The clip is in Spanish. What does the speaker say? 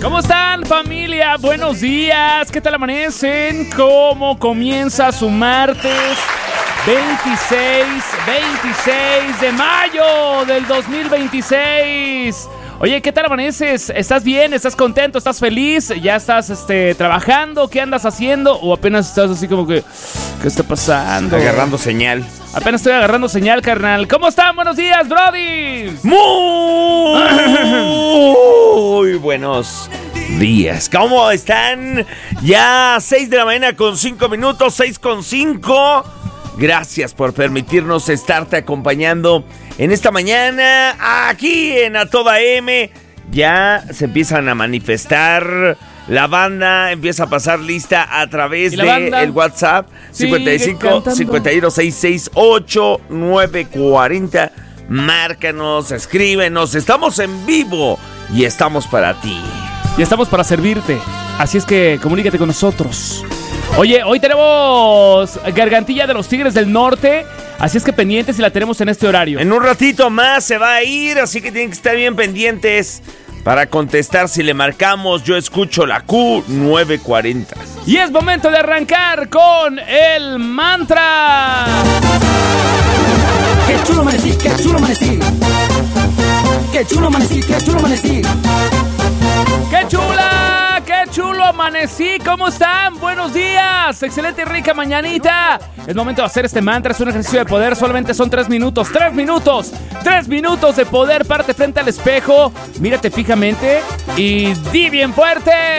¿Cómo están, familia? Buenos días. ¿Qué tal amanecen? ¿Cómo comienza su martes 26 de mayo del 2026? Oye, ¿qué tal amaneces? ¿Estás bien? ¿Estás contento? ¿Estás feliz? ¿Ya estás trabajando? ¿Qué andas haciendo? ¿O apenas estás así como que... ¿Qué está pasando? Agarrando señal. Apenas estoy agarrando señal, carnal. ¿Cómo están? Buenos días, brody. Muy buenos días. ¿Cómo están? Ya 6 de la mañana con 5 minutos, 6:05. Gracias por permitirnos estarte acompañando en esta mañana aquí en A Toda M. Ya se empiezan a manifestar. La banda empieza a pasar lista a través del WhatsApp 55 51 668 940. Márcanos, escríbenos. Estamos en vivo y estamos para ti. Y estamos para servirte. Así es que comunícate con nosotros. Oye, hoy tenemos Gargantilla de los Tigres del Norte. Así es que pendientes y la tenemos en este horario. En un ratito más se va a ir, así que tienen que estar bien pendientes para contestar si le marcamos. Yo escucho la Q940. Y es momento de arrancar con el mantra. ¡Qué chulo amanecí, qué chulo amanecí! ¡Qué chulo amanecí, qué chulo amanecí! ¡Qué chula! ¡Qué chulo amanecí! ¿Cómo están? ¡Buenos días! ¡Excelente y rica mañanita! Es momento de hacer este mantra. Es un ejercicio de poder. Solamente son 3 minutos. ¡3 minutos! 3 minutos de poder. Párate frente al espejo. Mírate fijamente y di bien fuerte.